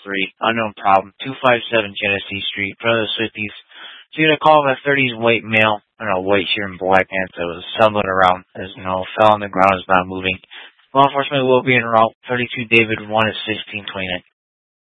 unknown problem, 257 Genesee Street, front of the Swifties. So you got a call of a 30s white male, white shirt and black pants that was stumbling around as, fell on the ground, is not moving. Law enforcement will be en route. 32 David 1 at 1629.